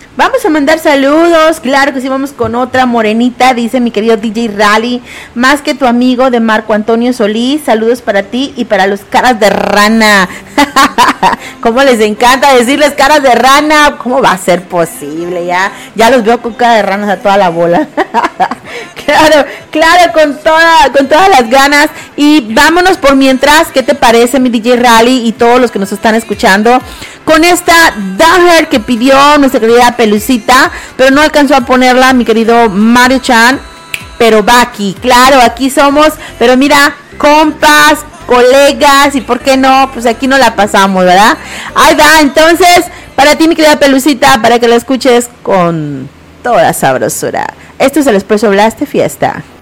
Vamos a mandar saludos, claro que sí, vamos con otra morenita, dice mi querido DJ Rally, más que tu amigo de Marco Antonio Solís, saludos para ti y para los caras de rana. ¿Cómo les encanta decirles caras de rana? ¿Cómo va a ser posible? Ya los veo con cara de ranas a toda la bola. Claro, con todas las ganas. Y vámonos por mientras, ¿qué te parece, mi DJ Rally y todos los que nos están escuchando? Con esta Daher que pidió nuestra querida Pelucita, pero no alcanzó a ponerla mi querido Mario Chan, pero va aquí, claro, aquí somos, pero mira, compas, colegas, y por qué no, pues aquí no la pasamos, ¿verdad? Ahí va, entonces, para ti mi querida Pelucita, para que la escuches con toda sabrosura. Esto es el Expreso Blast de Fiesta.